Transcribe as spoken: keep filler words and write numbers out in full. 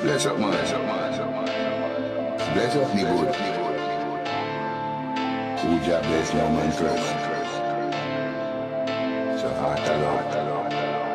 Bless up, man. Bless up, man. Bless up, me good. Who job bless no man curse. So heart alone.